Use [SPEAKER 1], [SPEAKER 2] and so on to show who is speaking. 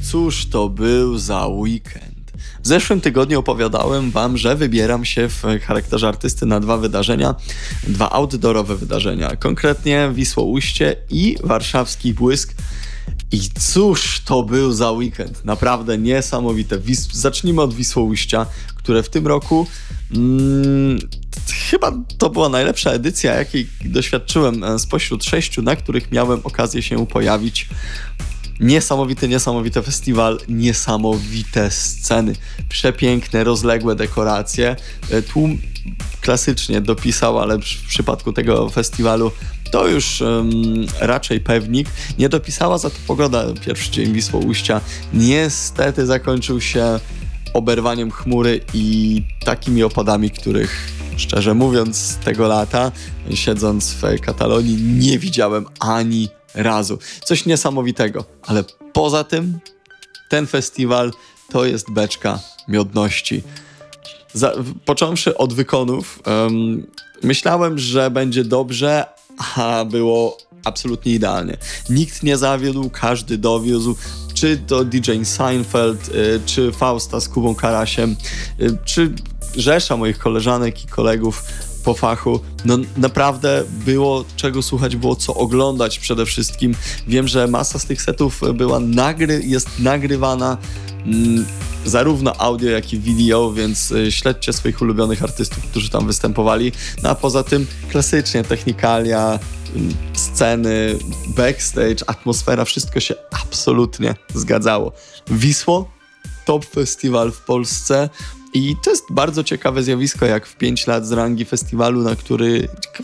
[SPEAKER 1] Cóż to był za weekend? W zeszłym tygodniu opowiadałem wam, że wybieram się w charakterze artysty na dwa outdoorowe wydarzenia. Konkretnie Wisłoujście i warszawski Błysk. I cóż to był za weekend? Naprawdę niesamowite. Zacznijmy od Wisłoujścia, które w tym roku chyba to była najlepsza edycja, jakiej doświadczyłem spośród 6, na których miałem okazję się pojawić. Niesamowity festiwal, niesamowite sceny, przepiękne, rozległe dekoracje. Tłum klasycznie dopisał, ale w przypadku tego festiwalu to już raczej pewnik. Nie dopisała za to pogoda. Pierwszy dzień Wisłoujścia niestety zakończył się oberwaniem chmury i takimi opadami, których szczerze mówiąc tego lata, siedząc w Katalonii, nie widziałem ani razu. Coś niesamowitego, ale poza tym ten festiwal to jest beczka miodności. Począwszy od wykonów, myślałem, że będzie dobrze, a było absolutnie idealnie. Nikt nie zawiódł, każdy dowiózł, czy to DJ Seinfeld, czy Fausta z Kubą Karasiem, czy rzesza moich koleżanek i kolegów po fachu. No naprawdę było czego słuchać, było co oglądać przede wszystkim. Wiem, że masa z tych setów jest nagrywana, zarówno audio, jak i video, więc śledźcie swoich ulubionych artystów, którzy tam występowali. No a poza tym klasycznie technikalia, sceny, backstage, atmosfera, wszystko się absolutnie zgadzało. Wisło, top festiwal w Polsce. I to jest bardzo ciekawe zjawisko, jak w 5 lat z rangi festiwalu,